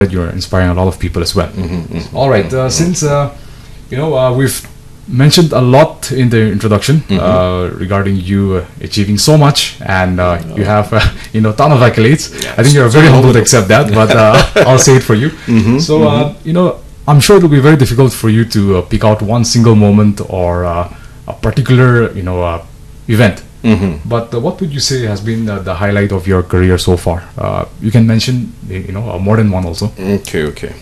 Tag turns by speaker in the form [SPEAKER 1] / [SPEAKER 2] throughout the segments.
[SPEAKER 1] that you're inspiring a lot of people as well. All right, since we've mentioned a lot in the introduction regarding you achieving so much, and you have ton of accolades. Yeah, I think you're very humble to accept that, but I'll say it for you. So I'm sure it'll be very difficult for you to pick out one single moment or a particular event. But what would you say has been the highlight of your career so far? You can mention more than one also.
[SPEAKER 2] Okay.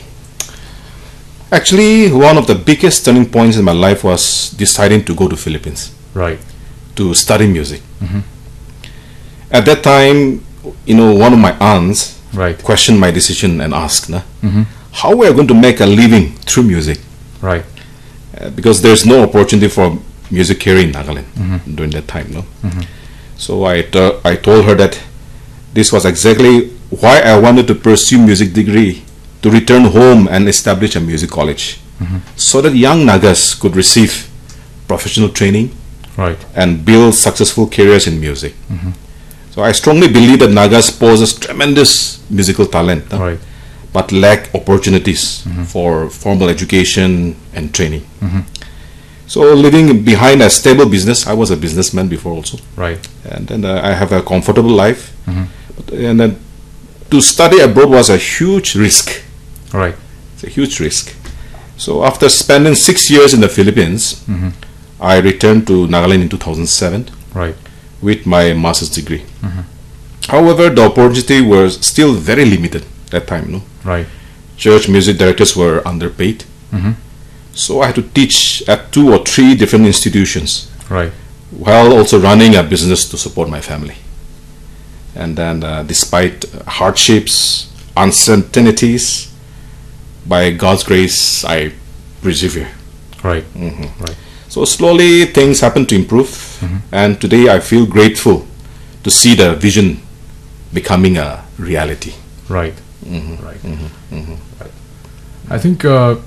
[SPEAKER 2] Actually, one of the biggest turning points in my life was deciding to go to Philippines.
[SPEAKER 1] Right.
[SPEAKER 2] To study music. At that time, one of my aunts questioned my decision and asked, how we are going to make a living through music?
[SPEAKER 1] Right.
[SPEAKER 2] Because there's no opportunity for music career in Nagaland during that time, no. So I told her that this was exactly why I wanted to pursue music degree, to return home and establish a music college, so that young Nagas could receive professional training, and build successful careers in music. So I strongly believe that Nagas possess tremendous musical talent, but lack opportunities for formal education and training. So leaving behind a stable business, I was a businessman before also.
[SPEAKER 1] Right.
[SPEAKER 2] And then I have a comfortable life. And then to study abroad was a huge risk.
[SPEAKER 1] Right.
[SPEAKER 2] It's a huge risk. So after spending 6 years in the Philippines, I returned to Nagaland in 2007.
[SPEAKER 1] Right.
[SPEAKER 2] With my master's degree. However, the opportunity was still very limited that time. No.
[SPEAKER 1] Right.
[SPEAKER 2] Church music directors were underpaid. So I had to teach at 2 or 3 different institutions, while also running a business to support my family. And then despite hardships, uncertainties, by God's grace, I persevere.
[SPEAKER 1] Right.
[SPEAKER 2] So slowly things happen to improve, and today I feel grateful to see the vision becoming a reality.
[SPEAKER 1] Right. Right. I think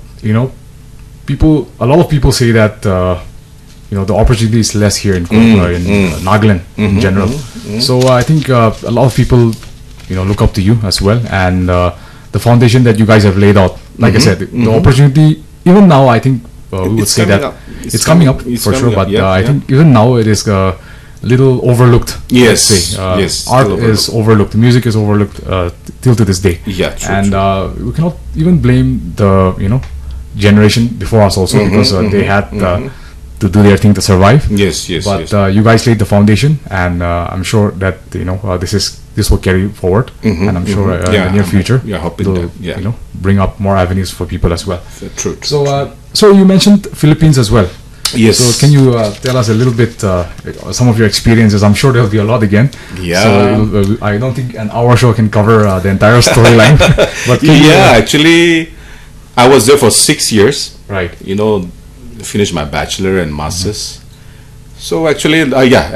[SPEAKER 1] a lot of people say that the opportunity is less here in Nagaland in general. So I think a lot of people look up to you as well, and the foundation that you guys have laid out. Like I said, the opportunity even now, I think we would say that it's coming up for sure. But I think even now it is a little overlooked.
[SPEAKER 2] Yes,
[SPEAKER 1] art is overlooked. Music is overlooked till to this day.
[SPEAKER 2] Yeah, true,
[SPEAKER 1] and we cannot even blame the generation before us also, because they had to do their thing to survive.
[SPEAKER 2] Yes.
[SPEAKER 1] But you guys laid the foundation, and I'm sure that this will carry forward, and I'm sure in the near future it'll bring up more avenues for people as well.
[SPEAKER 2] True.
[SPEAKER 1] So you mentioned Philippines as well.
[SPEAKER 2] Yes.
[SPEAKER 1] So can you tell us a little bit some of your experiences? I'm sure there'll be a lot again.
[SPEAKER 2] Yeah.
[SPEAKER 1] So I don't think an hour show can cover the entire storyline. But
[SPEAKER 2] actually, I was there for 6 years.
[SPEAKER 1] Right.
[SPEAKER 2] Finished my bachelor and masters. So actually,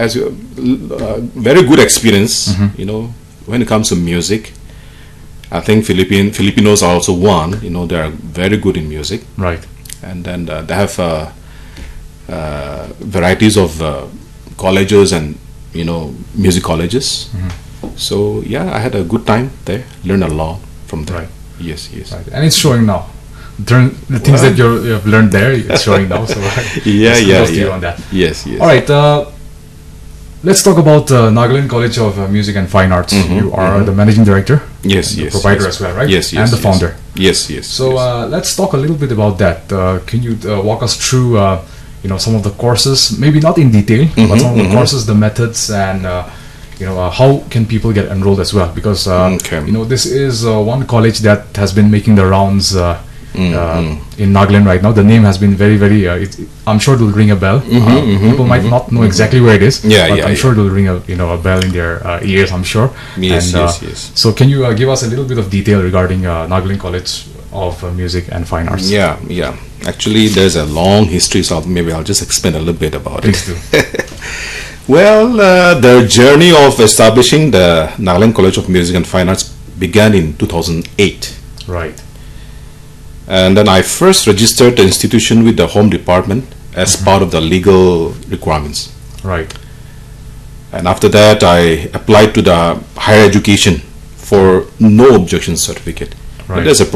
[SPEAKER 2] very good experience. When it comes to music, I think Filipinos are also one. They are very good in music.
[SPEAKER 1] Right.
[SPEAKER 2] And then they have varieties of colleges and music colleges. So I had a good time there. Learned a lot from there.
[SPEAKER 1] Right.
[SPEAKER 2] Yes.
[SPEAKER 1] Right. And it's showing now. The things that you have learned there, it's showing now. So you on that.
[SPEAKER 2] Yes.
[SPEAKER 1] All right. Let's talk about Nagaland College of Music and Fine Arts. You are the managing director.
[SPEAKER 2] Yes.
[SPEAKER 1] The proprietor as well, right?
[SPEAKER 2] Yes.
[SPEAKER 1] And the founder.
[SPEAKER 2] Yes.
[SPEAKER 1] So let's talk a little bit about that. Can you walk us through some of the courses, maybe not in detail, but some of the courses, the methods, and how can people get enrolled as well? Because this is one college that has been making the rounds in Nagaland right now. The name has been very, very. I'm sure it will ring a bell. People might not know exactly where it is, but I'm sure it will ring a bell in their ears. I'm sure.
[SPEAKER 2] Yes.
[SPEAKER 1] So can you give us a little bit of detail regarding Nagaland College of Music and Fine Arts?
[SPEAKER 2] Yeah. Actually, there's a long history, so maybe I'll just explain a little bit about it.
[SPEAKER 1] Please do.
[SPEAKER 2] Well, the journey of establishing the Nagaland College of Music and Fine Arts began in 2008.
[SPEAKER 1] Right.
[SPEAKER 2] And then I first registered the institution with the Home Department as part of the legal requirements.
[SPEAKER 1] Right.
[SPEAKER 2] And after that, I applied to the higher education for no objection certificate.
[SPEAKER 1] Right.
[SPEAKER 2] There's a